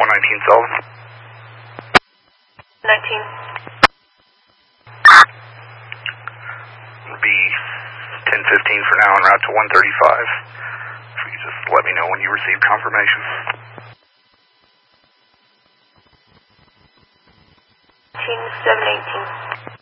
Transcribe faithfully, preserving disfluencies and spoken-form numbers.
one nineteen Sullivan. nineteen. It'll be ten fifteen for now en route to one thirty-five. If you could just let me know when you receive confirmation. seven eighteen.